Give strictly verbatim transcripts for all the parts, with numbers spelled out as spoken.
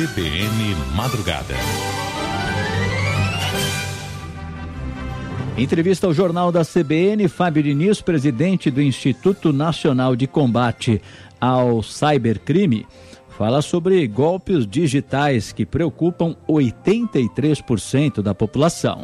C B N Madrugada. Entrevista ao Jornal da C B N, Fábio Diniz, presidente do Instituto Nacional de Combate ao Cybercrime, fala sobre golpes digitais que preocupam oitenta e três por cento da população.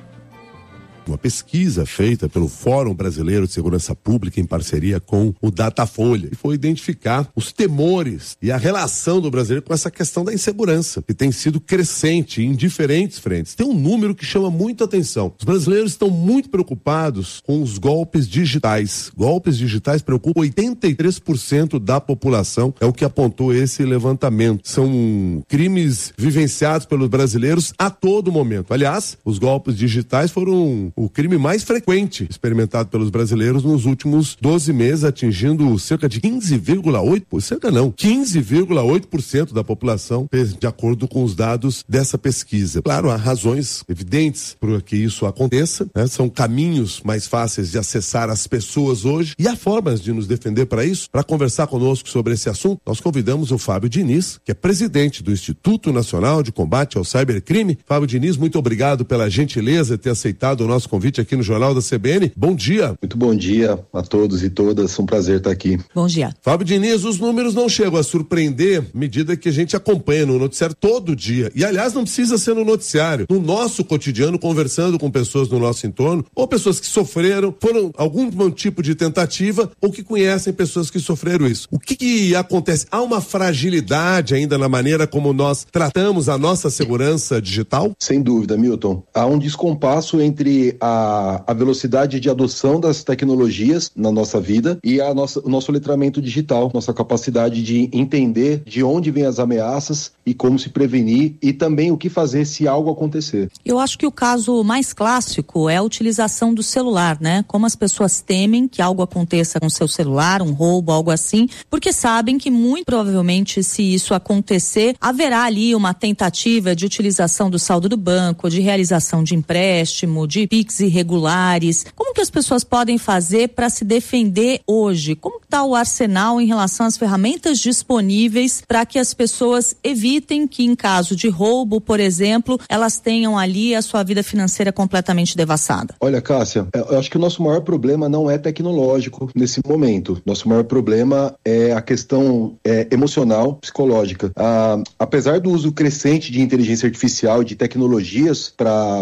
Uma pesquisa feita pelo Fórum Brasileiro de Segurança Pública em parceria com o Datafolha, e foi identificar os temores e a relação do brasileiro com essa questão da insegurança, que tem sido crescente em diferentes frentes. Tem um número que chama muito atenção. Os brasileiros estão muito preocupados com os golpes digitais. Golpes digitais preocupam oitenta e três por cento da população, é o que apontou esse levantamento. São crimes vivenciados pelos brasileiros a todo momento. Aliás, os golpes digitais foram o crime mais frequente experimentado pelos brasileiros nos últimos doze meses, atingindo cerca de quinze vírgula oito por cento, cerca não, quinze vírgula oito por cento da população, de acordo com os dados dessa pesquisa. Claro, há razões evidentes para que isso aconteça, né? São caminhos mais fáceis de acessar as pessoas hoje e há formas de nos defender para isso. Para conversar conosco sobre esse assunto, nós convidamos o Fábio Diniz, que é presidente do Instituto Nacional de Combate ao Cybercrime. Fábio Diniz, muito obrigado pela gentileza de ter aceitado o nosso convite aqui no Jornal da C B N. Bom dia. Muito bom dia a todos e todas. Um prazer estar aqui. Bom dia. Fábio Diniz, os números não chegam a surpreender à medida que a gente acompanha no noticiário todo dia. E, aliás, não precisa ser no noticiário. No nosso cotidiano, conversando com pessoas no nosso entorno, ou pessoas que sofreram, foram algum tipo de tentativa, ou que conhecem pessoas que sofreram isso. O que, que acontece? Há uma fragilidade ainda na maneira como nós tratamos a nossa segurança digital? Sem dúvida, Milton. Há um descompasso entre A, a velocidade de adoção das tecnologias na nossa vida e a nossa, o nosso letramento digital, nossa capacidade de entender de onde vêm as ameaças e como se prevenir e também o que fazer se algo acontecer. Eu acho que o caso mais clássico é a utilização do celular, né? Como as pessoas temem que algo aconteça com seu celular, um roubo, algo assim, porque sabem que muito provavelmente se isso acontecer, haverá ali uma tentativa de utilização do saldo do banco, de realização de empréstimo, de Pix irregulares. Como que as pessoas podem fazer para se defender hoje? Como está o arsenal em relação às ferramentas disponíveis para que as pessoas evitem que, em caso de roubo, por exemplo, elas tenham ali a sua vida financeira completamente devassada? Olha, Cássia, eu acho que o nosso maior problema não é tecnológico nesse momento. Nosso maior problema é a questão é, emocional, psicológica. Ah, apesar do uso crescente de inteligência artificial e de tecnologias para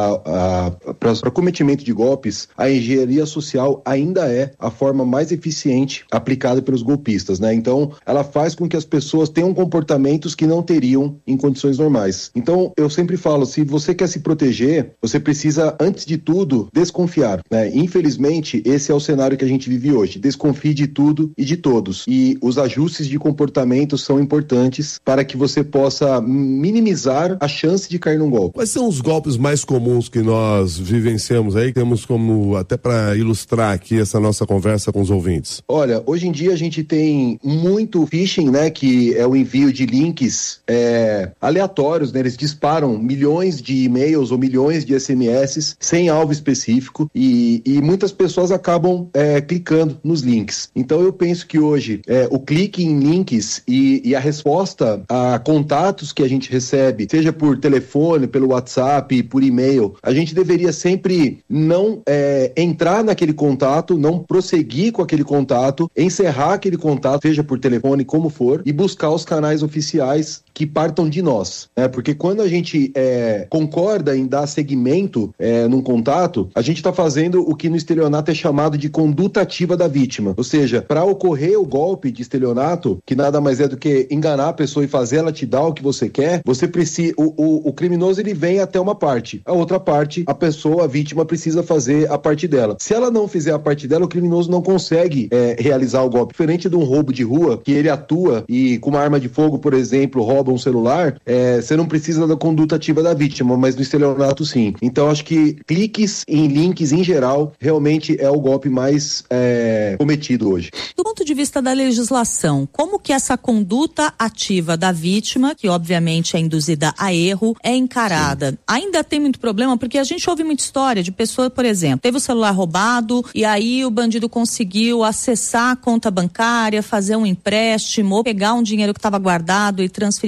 para cometimento de golpes, a engenharia social ainda é a forma mais eficiente aplicada pelos golpistas, né? Então, ela faz com que as pessoas tenham comportamentos que não teriam em condições normais. Então, eu sempre falo, se você quer se proteger, você precisa, antes de tudo, desconfiar, né? Infelizmente, esse é o cenário que a gente vive hoje. Desconfie de tudo e de todos. E os ajustes de comportamento são importantes para que você possa minimizar a chance de cair num golpe. Quais são os golpes mais comuns que nós vivenciamos aí? Temos como, até para ilustrar aqui essa nossa conversa com os ouvintes. Olha, hoje em dia a gente tem muito phishing, né? Que é o envio de links é, aleatórios, né? Eles disparam milhões de e-mails ou milhões de S M S sem alvo específico e, e muitas pessoas acabam é, clicando nos links. Então eu penso que hoje é, o clique em links e, e a resposta a contatos que a gente recebe, seja por telefone, pelo WhatsApp, por e-mail, a gente deveria sempre não é, entrar naquele contato, não prosseguir com aquele contato, encerrar aquele contato, seja por telefone, como for, e buscar os canais oficiais que partam de nós, né? Porque quando a gente é, concorda em dar seguimento é, num contato, a gente está fazendo o que no estelionato é chamado de conduta ativa da vítima. Ou seja, para ocorrer o golpe de estelionato, que nada mais é do que enganar a pessoa e fazer ela te dar o que você quer, você precisa, o, o, o criminoso ele vem até uma parte, a outra parte, a pessoa, a vítima precisa fazer a parte dela. Se ela não fizer a parte dela, o criminoso não consegue é, realizar o golpe. Diferente de um roubo de rua, que ele atua e com uma arma de fogo, por exemplo, rouba um celular, é, você não precisa da conduta ativa da vítima, mas no estelionato sim. Então acho que cliques em links em geral realmente é o golpe mais é, cometido hoje. Do ponto de vista da legislação, como que essa conduta ativa da vítima, que obviamente é induzida a erro, é encarada? Sim. Ainda tem muito problema, porque a gente ouve muita história de pessoa, por exemplo, teve o celular roubado e aí o bandido conseguiu acessar a conta bancária, fazer um empréstimo ou pegar um dinheiro que estava guardado e transferir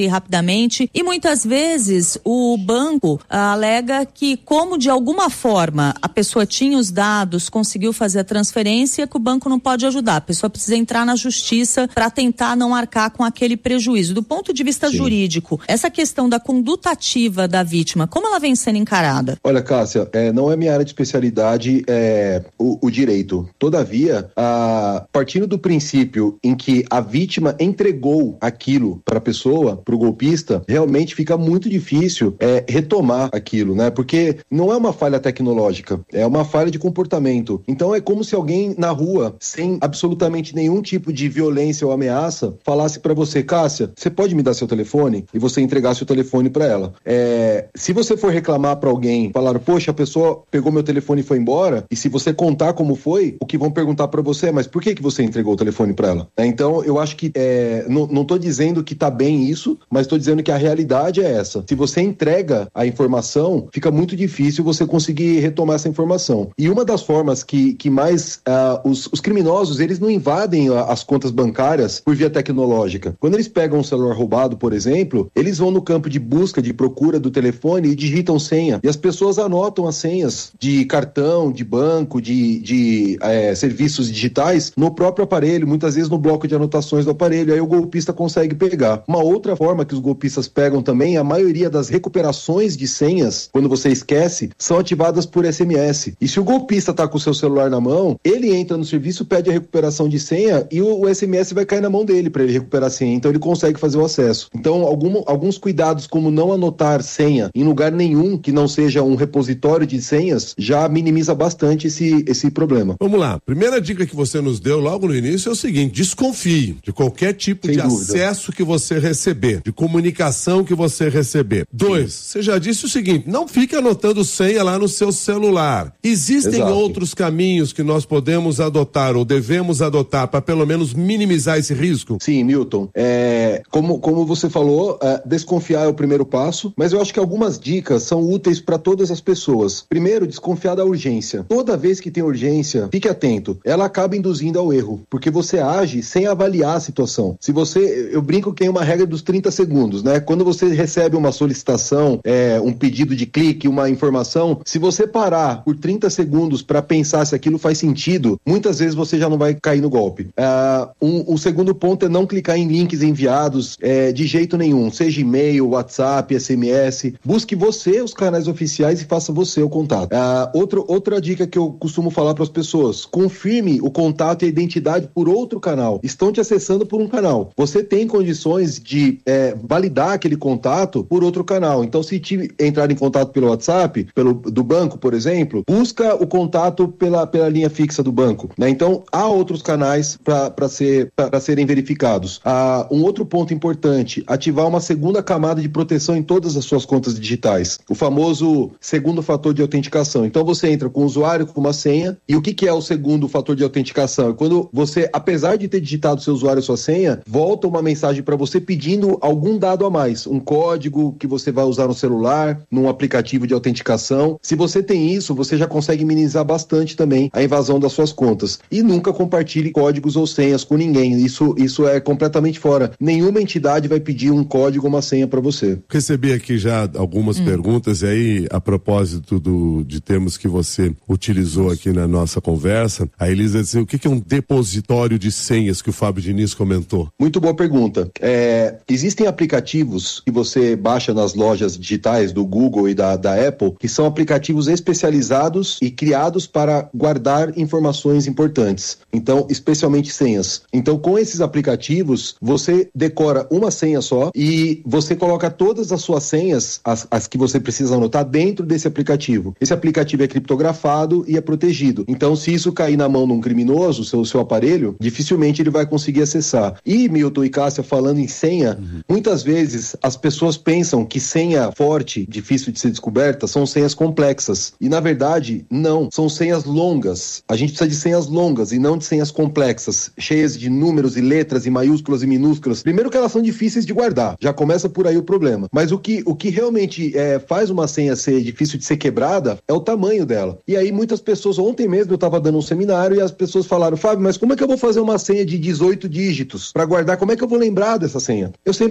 rapidamente e muitas vezes o banco ah, alega que, como de alguma forma a pessoa tinha os dados, conseguiu fazer a transferência, que o banco não pode ajudar. A pessoa precisa entrar na justiça para tentar não arcar com aquele prejuízo. Do ponto de vista Sim. jurídico, essa questão da conduta ativa da vítima, como ela vem sendo encarada? Olha, Cássia, é, não é minha área de especialidade é, o, o direito. Todavia, a, partindo do princípio em que a vítima entregou aquilo para a pessoa, para o golpista, realmente fica muito difícil é, retomar aquilo, né? Porque não é uma falha tecnológica, é uma falha de comportamento. Então é como se alguém na rua, sem absolutamente nenhum tipo de violência ou ameaça, falasse para você: Cássia, você pode me dar seu telefone? E você entregasse o telefone para ela. É, se você for reclamar para alguém, falar, poxa, a pessoa pegou meu telefone e foi embora, e se você contar como foi, o que vão perguntar para você é: mas por que que você entregou o telefone para ela? É, então eu acho que é, não, não tô dizendo que tá bem isso, mas tô dizendo que a realidade é essa. Se você entrega a informação, fica muito difícil você conseguir retomar essa informação. E uma das formas que, que mais uh, os, os criminosos, eles não invadem a, as contas bancárias por via tecnológica. Quando eles pegam um celular roubado, por exemplo, eles vão no campo de busca, de procura do telefone e digitam senha. E as pessoas anotam as senhas de cartão, de banco, de, de é, serviços digitais no próprio aparelho, muitas vezes no bloco de anotações do aparelho. Aí o golpista consegue pegar. Uma outra forma que os golpistas pegam também, a maioria das recuperações de senhas, quando você esquece, são ativadas por S M S. E se o golpista tá com o seu celular na mão, ele entra no serviço, pede a recuperação de senha e o, o S M S vai cair na mão dele para ele recuperar a senha. Então ele consegue fazer o acesso. Então algum, alguns cuidados, como não anotar senha em lugar nenhum que não seja um repositório de senhas, já minimiza bastante esse, esse problema. Vamos lá. Primeira dica que você nos deu logo no início é o seguinte: desconfie de qualquer tipo Sem de dúvida. acesso que você receber, de comunicação que você receber. Dois, Sim. você já disse o seguinte: não fique anotando senha lá no seu celular. Existem Exato. outros caminhos que nós podemos adotar ou devemos adotar para pelo menos minimizar esse risco? Sim, Milton. É, como, como você falou, é, desconfiar é o primeiro passo, mas eu acho que algumas dicas são úteis para todas as pessoas. Primeiro, desconfiar da urgência. Toda vez que tem urgência, fique atento. Ela acaba induzindo ao erro, porque você age sem avaliar a situação. Se você, eu brinco que tem uma regra dos trinta segundos, né? Quando você recebe uma solicitação, é, um pedido de clique, uma informação, se você parar por trinta segundos para pensar se aquilo faz sentido, muitas vezes você já não vai cair no golpe. Uh, um, o segundo ponto é não clicar em links enviados é, de jeito nenhum, seja e-mail, WhatsApp, S M S. Busque você os canais oficiais e faça você o contato. Uh, outro, outra dica que eu costumo falar para as pessoas: confirme o contato e a identidade por outro canal. Estão te acessando por um canal. Você tem condições de é, validar aquele contato por outro canal. Então, se te entrar em contato pelo WhatsApp, pelo, do banco, por exemplo, busca o contato pela, pela linha fixa do banco, né? Então, há outros canais para ser, para serem verificados. Ah, um outro ponto importante: ativar uma segunda camada de proteção em todas as suas contas digitais. O famoso segundo fator de autenticação. Então, você entra com o usuário, com uma senha. E o que, que é o segundo fator de autenticação? É quando você, apesar de ter digitado seu usuário e sua senha, volta uma mensagem para você pedindo algum dado a mais, um código que você vai usar no celular, num aplicativo de autenticação. Se você tem isso, você já consegue minimizar bastante também a invasão das suas contas. E nunca compartilhe códigos ou senhas com ninguém. Isso, isso é completamente fora. Nenhuma entidade vai pedir um código ou uma senha para você. Recebi aqui já algumas hum. perguntas, e aí, a propósito do, de termos que você utilizou aqui na nossa conversa, a Elisa disse: o que, que é um depositório de senhas que o Fábio Diniz comentou? Muito boa pergunta. É, existem aplicativos que você baixa nas lojas digitais do Google e da, da Apple, que são aplicativos especializados e criados para guardar informações importantes. Então, especialmente senhas. Então, com esses aplicativos, você decora uma senha só e você coloca todas as suas senhas, as, as que você precisa anotar, dentro desse aplicativo. Esse aplicativo é criptografado e é protegido. Então, se isso cair na mão de um criminoso, seu, seu aparelho, dificilmente ele vai conseguir acessar. E, Milton e Cássia, falando em senha, uhum. muitas vezes as pessoas pensam que senha forte, difícil de ser descoberta, são senhas complexas. E, na verdade, não. São senhas longas. A gente precisa de senhas longas e não de senhas complexas, cheias de números e letras e maiúsculas e minúsculas. Primeiro que elas são difíceis de guardar. Já começa por aí o problema. Mas o que, o que realmente é, faz uma senha ser difícil de ser quebrada é o tamanho dela. E aí muitas pessoas, ontem mesmo eu estava dando um seminário e as pessoas falaram: Fábio, mas como é que eu vou fazer uma senha de dezoito dígitos para guardar? Como é que eu vou lembrar dessa senha? Eu sempre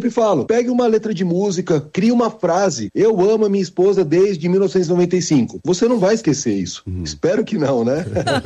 sempre falo, pegue uma letra de música, crie uma frase. Eu amo a minha esposa desde mil novecentos e noventa e cinco. Você não vai esquecer isso. Uhum. Espero que não, né?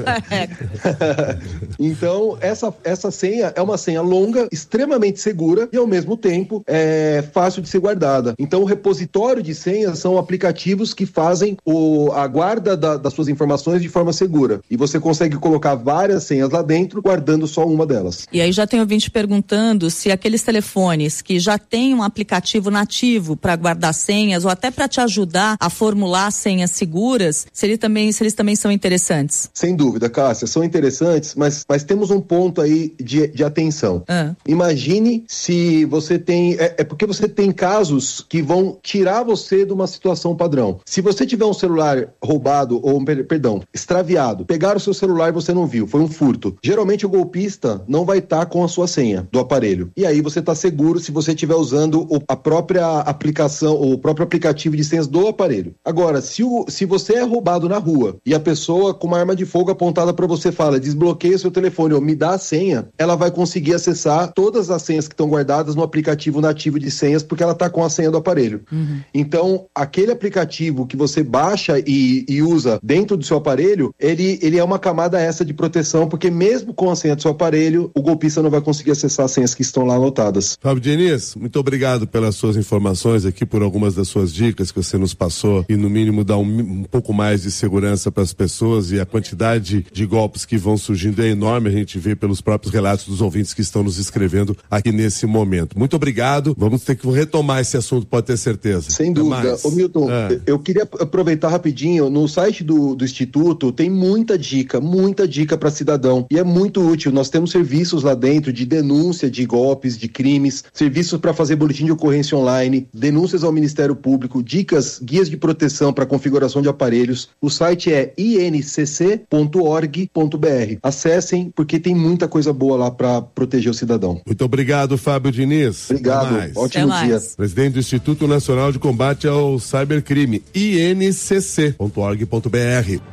Então, essa, essa senha é uma senha longa, extremamente segura e, ao mesmo tempo, é fácil de ser guardada. Então, o repositório de senhas são aplicativos que fazem o, a guarda da, das suas informações de forma segura. E você consegue colocar várias senhas lá dentro, guardando só uma delas. E aí já tem ouvinte perguntando se aqueles telefones que já têm um aplicativo nativo para guardar senhas ou até para te ajudar a formular senhas seguras, se, ele também, se eles também são interessantes. Sem dúvida, Cássia, são interessantes, mas, mas temos um ponto aí de, de atenção. Ah. Imagine se você tem... É, é porque você tem casos que vão tirar você de uma situação padrão. Se você tiver um celular roubado, ou, perdão, extraviado, pegar o seu celular e você não viu, foi um furto. Geralmente o golpista não vai estar com a sua senha do aparelho. E aí você está seguro se você estiver usando o, a própria aplicação, o próprio aplicativo de senhas do aparelho. Agora, se, o, se você é roubado na rua e a pessoa com uma arma de fogo apontada para você fala, desbloqueia o seu telefone ou me dá a senha, ela vai conseguir acessar todas as senhas que estão guardadas no aplicativo nativo de senhas, porque ela está com a senha do aparelho. Uhum. Então, aquele aplicativo que você baixa e, e usa dentro do seu aparelho, ele, ele é uma camada essa de proteção, porque mesmo com a senha do seu aparelho, o golpista não vai conseguir acessar as senhas que estão lá anotadas. Fábio Diniz, muito obrigado pelas suas informações aqui, por algumas das suas dicas que você nos passou e no mínimo dá um, um pouco mais de segurança para as pessoas, e a quantidade de golpes que vão surgindo é enorme, a gente vê pelos próprios relatos dos ouvintes que estão nos escrevendo aqui nesse momento. Muito obrigado, vamos ter que retomar esse assunto, pode ter certeza. Sem dúvida. Ô Milton, é. eu queria aproveitar rapidinho, no site do, do Instituto tem muita dica, muita dica para cidadão, e é muito útil. Nós temos serviços lá dentro de denúncia de golpes, de crimes, serviços para fazer boletim de ocorrência online, denúncias ao Ministério Público, dicas, guias de proteção para configuração de aparelhos. O site é i n c c ponto org ponto b r. Acessem, porque tem muita coisa boa lá para proteger o cidadão. Muito obrigado, Fábio Diniz. Obrigado, ótimo dia. Presidente do Instituto Nacional de Combate ao Cybercrime, i n c c ponto org ponto b r.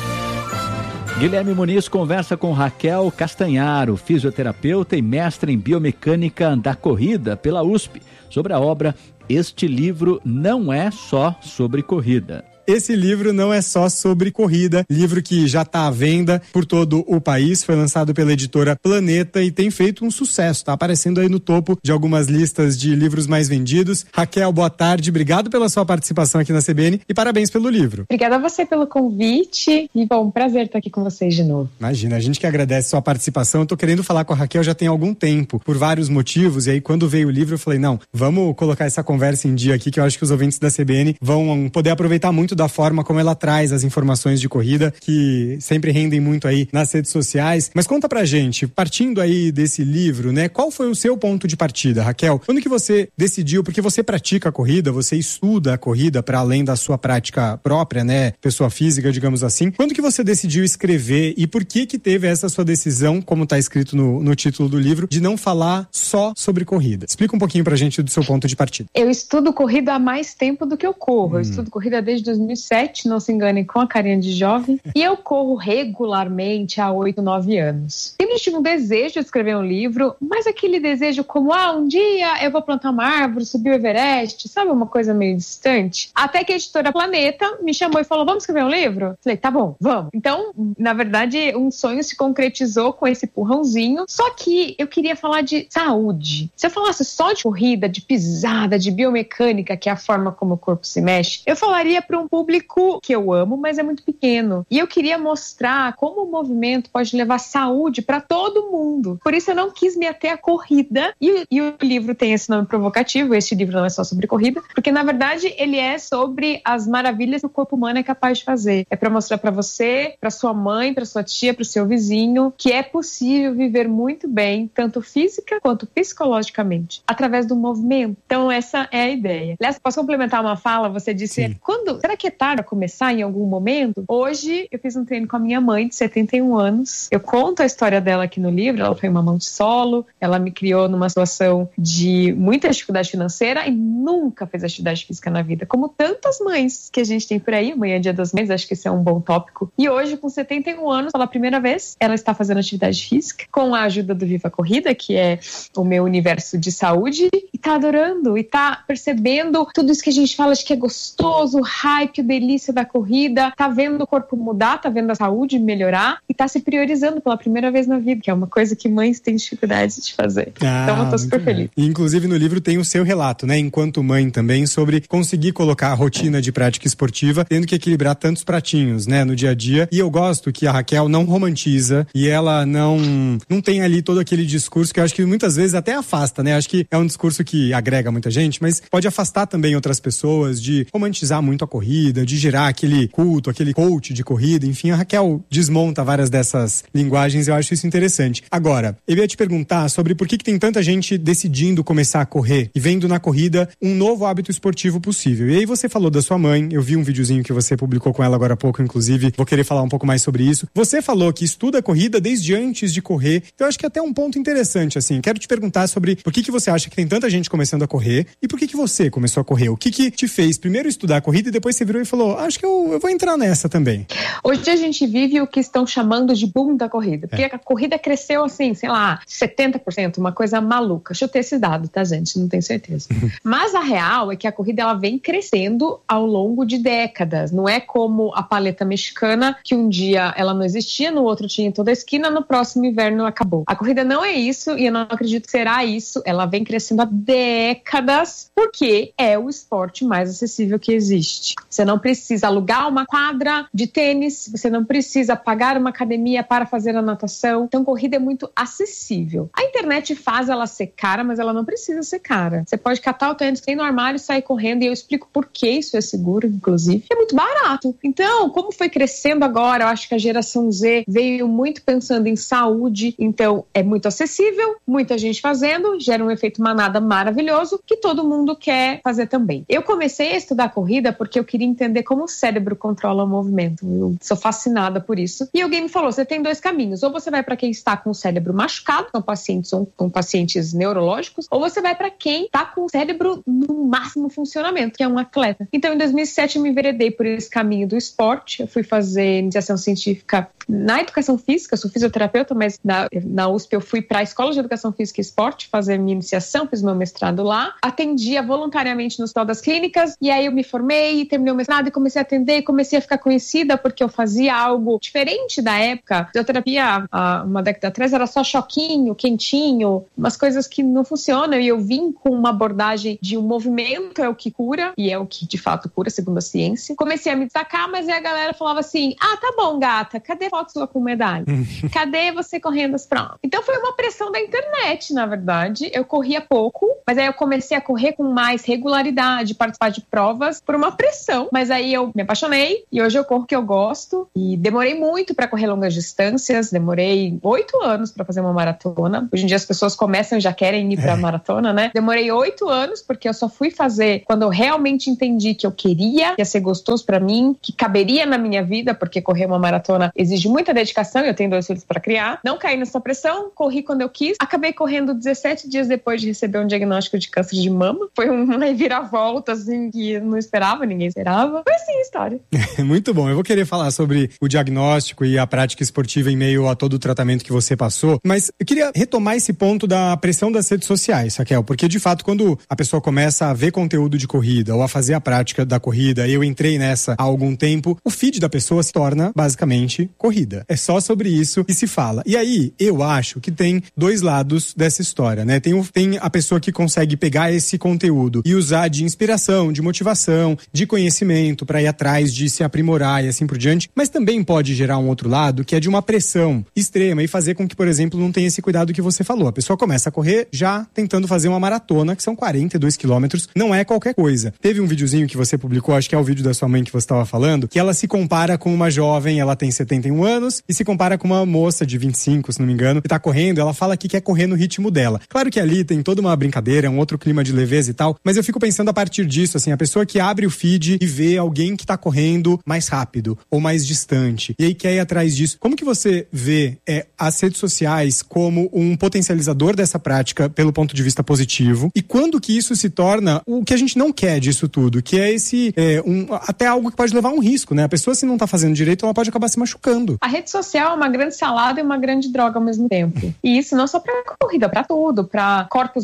Guilherme Muniz conversa com Raquel Castanharo, fisioterapeuta e mestre em biomecânica da corrida pela U S P, sobre a obra Este Livro Não É Só Sobre Corrida. Esse livro não é só sobre corrida, livro que já está à venda por todo o país, foi lançado pela editora Planeta e tem feito um sucesso, está aparecendo aí no topo de algumas listas de livros mais vendidos. Raquel, boa tarde, obrigado pela sua participação aqui na C B N e parabéns pelo livro. Obrigada a você pelo convite e, bom, prazer estar aqui com vocês de novo. Imagina, a gente que agradece sua participação. Eu tô querendo falar com a Raquel já tem algum tempo, por vários motivos, e aí quando veio o livro eu falei, não, vamos colocar essa conversa em dia aqui, que eu acho que os ouvintes da C B N vão poder aproveitar muito da forma como ela traz as informações de corrida, que sempre rendem muito aí nas redes sociais. Mas conta pra gente, partindo aí desse livro, né, qual foi o seu ponto de partida, Raquel? Quando que você decidiu, porque você pratica a corrida, você estuda a corrida para além da sua prática própria, né, pessoa física, digamos assim, quando que você decidiu escrever e por que que teve essa sua decisão, como tá escrito no, no título do livro, de não falar só sobre corrida? Explica um pouquinho pra gente do seu ponto de partida. Eu estudo corrida há mais tempo do que eu corro. Hum. Eu estudo corrida desde dois mil e sete, não se engane, com a carinha de jovem, e eu corro regularmente há oito, nove anos. Sempre tive um desejo de escrever um livro, mas aquele desejo como, ah, um dia eu vou plantar uma árvore, subir o Everest, sabe, uma coisa meio distante. Até que a editora Planeta me chamou e falou, vamos escrever um livro? Falei, tá bom, vamos. Então, na verdade, um sonho se concretizou com esse empurrãozinho, só que eu queria falar de saúde. Se eu falasse só de corrida, de pisada, de biomecânica, que é a forma como o corpo se mexe, eu falaria para um público que eu amo, mas é muito pequeno. E eu queria mostrar como o movimento pode levar saúde para todo mundo. Por isso eu não quis me ater à corrida. E, e o livro tem esse nome provocativo, este livro não é só sobre corrida, porque na verdade ele é sobre as maravilhas que o corpo humano é capaz de fazer. É para mostrar para você, para sua mãe, para sua tia, para o seu vizinho, que é possível viver muito bem, tanto física quanto psicologicamente, através do movimento. Então essa é a ideia. Aliás, posso complementar uma fala? Você disse, quando, será que é tarde começar em algum momento? Hoje eu fiz um treino com a minha mãe de setenta e um anos. Eu conto a história dela aqui no livro. Ela foi uma mãe solo, ela me criou numa situação de muita dificuldade financeira e nunca fez atividade física na vida, como tantas mães que a gente tem por aí. Amanhã é dia das mães, acho que esse é um bom tópico. E hoje, com setenta e um anos, pela primeira vez, ela está fazendo atividade física com a ajuda do Viva Corrida, que é o meu universo de saúde, e tá adorando e tá percebendo tudo isso que a gente fala de que é gostoso, o hype, a delícia da corrida, tá vendo o corpo mudar, tá vendo a saúde melhorar e tá se priorizando pela primeira vez na vida, que é uma coisa que mães têm dificuldade de fazer. Ah, então eu tô super feliz. E, inclusive no livro tem o seu relato, né, enquanto mãe também, sobre conseguir colocar a rotina de prática esportiva, tendo que equilibrar tantos pratinhos, né, no dia a dia. E eu gosto que a Raquel não romantiza e ela não, não tem ali todo aquele discurso que eu acho que muitas vezes até afasta, né? Acho que é um discurso que agrega muita gente, mas pode afastar também outras pessoas de romantizar muito a corrida, de gerar aquele culto, aquele coach de corrida. Enfim, a Raquel desmonta várias dessas linguagens e eu acho isso interessante. Agora, eu ia te perguntar sobre por que, que tem tanta gente decidindo começar a correr e vendo na corrida um novo hábito esportivo possível. E aí você falou da sua mãe, eu vi um videozinho que você publicou com ela agora há pouco, inclusive, vou querer falar um pouco mais sobre isso. Você falou que estuda corrida desde antes de correr, então eu acho que é até um ponto interessante, assim. Quero te perguntar sobre por que que você acha que tem tanta gente começando a correr e por que que você começou a correr? O que que te fez primeiro estudar a corrida e depois você virou e falou, acho que eu, eu vou entrar nessa também? Hoje a gente vive o que estão chamando de boom da corrida, porque é. a corrida cresceu assim, sei lá, setenta por cento, uma coisa maluca. Chutei esse dado, tá, gente? Não tenho certeza. Mas a real é que a corrida ela vem crescendo ao longo de décadas. Não é como a paleta mexicana, que um dia ela não existia, no outro tinha em toda a esquina, no próximo inverno acabou. A corrida não é isso e eu não acredito que será isso. Ela vem crescendo há décadas porque é o esporte mais acessível que existe. Você não precisa alugar uma quadra de tênis, você não precisa pagar uma academia para fazer a natação. Então, corrida é muito acessível. A internet faz ela ser cara, mas ela não precisa ser cara. Você pode catar o tênis que tem no armário e sair correndo, e eu explico por que isso é seguro, inclusive. É muito barato. Então, como foi crescendo agora, eu acho que a geração Z veio muito pensando em saúde, então é muito acessível, muita gente fazendo, gera um efeito manada maravilhoso que todo mundo quer fazer também. Eu comecei a estudar corrida porque eu queria entender como o cérebro controla o movimento. Eu sou fascinada por isso. E alguém me falou, você tem dois caminhos, ou você vai para quem está com o cérebro machucado, são pacientes ou com pacientes neurológicos, ou você vai para quem está com o cérebro no máximo funcionamento, que é um atleta. Então, em dois mil e sete, eu me enveredei por esse caminho do esporte. Eu fui fazer iniciação científica na educação física, eu sou fisioterapeuta, mas na, na U S P eu fui para a Escola de Educação Física e Esporte fazer minha iniciação, fiz meu mestrado lá, atendia voluntariamente no Hospital das Clínicas, e aí eu me formei, terminei o mestrado e comecei a atender, e comecei a ficar conhecida porque eu fazia algo diferente da época. Fisioterapia, há uma década atrás, era só choquinho, quentinho, umas coisas que não funcionam, e eu vim com uma abordagem de um movimento é o que cura, e é o que de fato cura, segundo a ciência. Comecei a me destacar, mas aí a galera falava assim, ah, tá bom, gata, cadê foto sua com medalha? Cadê você correndo as provas? Então foi uma pressão da internet, na verdade. Eu corria pouco, mas aí eu comecei a correr com mais regularidade, participar de provas por uma pressão. Mas aí eu me apaixonei e hoje eu corro que eu gosto. E demorei muito para correr longas distâncias, demorei oito anos para fazer uma maratona. Hoje em dia as pessoas começam e já querem ir pra é. maratona, né? Demorei oito anos porque eu só fui fazer quando eu realmente entendi que eu queria, que ia ser gostoso para mim, que caberia na minha vida, porque correr uma maratona exige muita dedicação, eu tenho dois filhos para criar. Não caí nessa pressão, corri quando eu quis. Acabei correndo dezessete dias depois de receber um diagnóstico de câncer de mama. Foi uma reviravolta, assim, que eu não esperava, ninguém esperava. Foi assim a história. Muito bom. Eu vou querer falar sobre o diagnóstico e a prática esportiva em meio a todo o tratamento que você passou, mas eu queria retomar esse ponto da pressão das redes sociais, Raquel, porque de fato quando a pessoa começa a ver conteúdo de corrida ou a fazer a prática da corrida, eu entrei nessa há algum tempo, o feed da pessoa se torna basicamente corrida. É só sobre isso que se fala. E aí, eu acho que tem dois lados dessa história, né? Tem, o, tem a pessoa que consegue pegar esse conteúdo e usar de inspiração, de motivação, de conhecimento para ir atrás de se aprimorar e assim por diante, mas também pode gerar um outro lado que é de uma pressão extrema e fazer com que, por exemplo, não tenha esse cuidado que você falou. A pessoa começa a correr já tentando fazer uma maratona, que são quarenta e dois quilômetros, não é qualquer coisa. Teve um videozinho que você publicou, acho que é o vídeo da sua mãe que você estava falando, que ela se compara com uma jovem, ela tem setenta e um anos, e se compara com uma moça de vinte e cinco, se não me engano, que tá correndo, ela fala que quer correr no ritmo dela. Claro que ali tem toda uma brincadeira, um outro clima de leveza e tal, mas eu fico pensando a partir disso, assim, a pessoa que abre o feed e vê alguém que tá correndo mais rápido ou mais distante, e aí quer ir atrás disso. Como que você vê é, as redes sociais como um potencializador dessa prática pelo ponto de vista positivo, e quando que isso se torna o que a gente não quer disso tudo, que é esse, é, um, até algo que pode levar a um risco, né? A pessoa, se não tá fazendo direito, ela pode acabar se machucando. A rede social é uma grande salada e uma grande droga ao mesmo tempo. E isso não só pra corrida, pra tudo, pra corpos magros,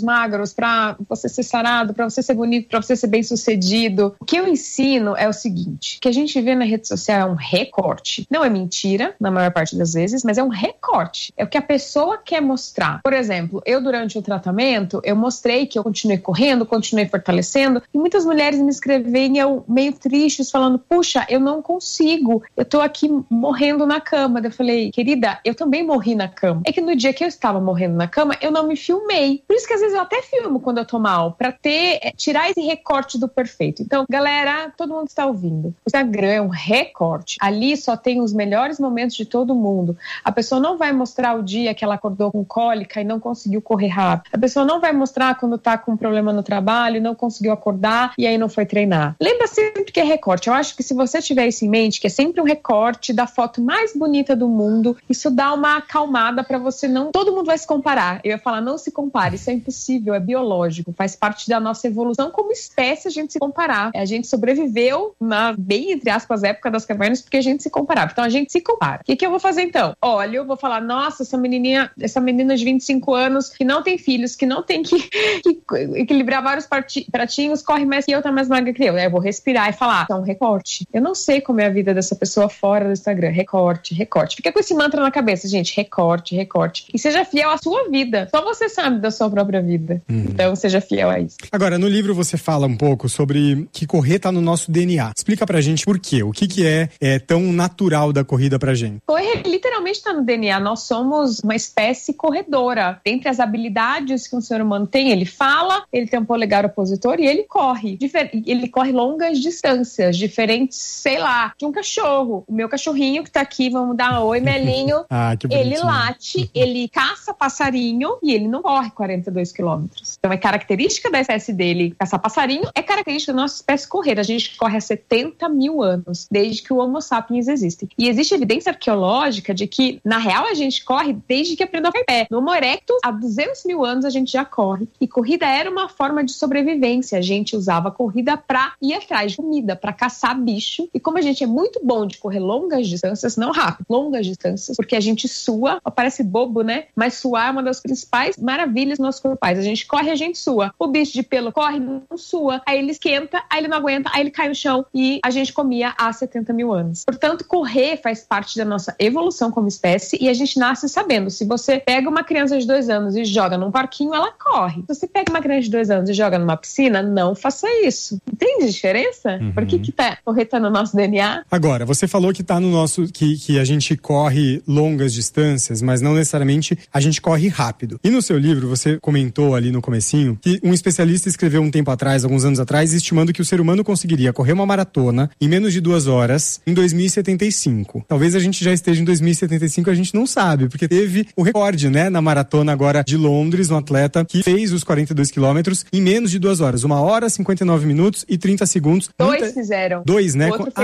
nervos, para você ser sarado, para você ser bonito, para você ser bem sucedido. O que eu ensino é o seguinte, que a gente vê na rede social é um recorte. Não é mentira, na maior parte das vezes, mas é um recorte. É o que a pessoa quer mostrar. Por exemplo, eu durante o tratamento, eu mostrei que eu continuei correndo, continuei fortalecendo, e muitas mulheres me escreviam meio tristes, falando, puxa, eu não consigo, eu tô aqui morrendo na cama. Eu falei, querida, eu também morri na cama. É que no dia que eu estava morrendo na cama, eu não me filmei. Por isso que às vezes eu até filmo quando eu tô mal, pra ter, é, tirar esse recorte do perfeito. Então, galera, todo mundo está ouvindo. O Instagram é um recorte. Ali só tem os melhores momentos de todo mundo. A pessoa não vai mostrar o dia que ela acordou com cólica e não conseguiu correr rápido. A pessoa não vai mostrar quando tá com um problema no trabalho e não conseguiu acordar e aí não foi treinar. Lembra sempre que é recorte. Eu acho que se você tiver isso em mente, que é sempre um recorte da foto mais bonita do mundo, isso dá uma acalmada pra você não... Todo mundo vai se comparar. Eu ia falar, não se compare. Isso é impossível, é biológico. Faz parte da nossa evolução como espécie a gente se comparar. A gente sobreviveu na, bem entre aspas, época das cavernas porque a gente se comparava. Então a gente se compara. O que, que eu vou fazer então? Olha, eu vou falar, nossa, essa menininha, essa menina de vinte e cinco anos que não tem filhos, que não tem que, que equilibrar vários pratinhos, corre mais que eu, tá mais magra que eu. Eu vou respirar e falar, é um recorte. Eu não sei como é a vida dessa pessoa fora do Instagram. Recorte, recorte. Fica com esse mantra na cabeça, gente. Recorte, recorte. E seja fiel à sua vida. Só você sabe da sua própria vida. Hum. Então seja fiel a isso. Agora, no livro você fala um pouco sobre que correr tá no nosso D N A. Explica pra gente por quê. O que que é, é tão natural da corrida pra gente? Correr literalmente tá no D N A. Nós somos uma espécie corredora. Dentre as habilidades que um ser humano tem, ele fala, ele tem um polegar opositor e ele corre. Difer- ele corre longas distâncias, diferentes, sei lá, de um cachorro. O meu cachorrinho que tá aqui, vamos dar um oi, Melinho. Ah, que bonitinho. Ele late, ele caça passarinho e ele não corre quarenta e dois quilômetros. Então é característica da espécie dele caçar passarinho, é característica da nossa espécie correr. A gente corre há setenta mil anos, desde que o Homo sapiens existe. E existe evidência arqueológica de que, na real, a gente corre desde que aprendeu a ficar em pé. No Homo erectus, há duzentos mil anos a gente já corre. E corrida era uma forma de sobrevivência. A gente usava a corrida pra ir atrás de comida, pra caçar bicho. E como a gente é muito bom de correr longas distâncias, não rápido, longas distâncias, porque a gente sua, parece bobo, né? Mas suar é uma das principais maravilhas dos nossos corpais. A gente corre, a gente sua. O bicho de pelo corre, não sua. Aí ele esquenta, aí ele não aguenta, aí ele cai no chão. E a gente comia há setenta mil anos. Portanto, correr faz parte da nossa evolução como espécie e a gente nasce sabendo. Se você pega uma criança de dois anos e joga num parquinho, ela corre. Se você pega uma criança de dois anos e joga numa piscina, não faça isso. Entende a diferença? Uhum. Por que que tá, correr tá no nosso D N A? Agora, você falou que tá no nosso, que, que a gente corre longas distâncias, mas não necessariamente a gente corre rápido. E no seu livro, você comentou ali no comecinho que um especialista escreveu um tempo atrás, alguns anos atrás, estimando que o ser humano conseguiria correr uma maratona em menos de duas horas em dois mil e setenta e cinco. Talvez a gente já esteja em dois mil e setenta e cinco, a gente não sabe, porque teve o recorde, né, na maratona agora de Londres, um atleta que fez os quarenta e dois quilômetros em menos de duas horas. Uma hora, cinquenta e nove minutos e trinta segundos. Dois Muita... fizeram. Dois, né? O outro ah,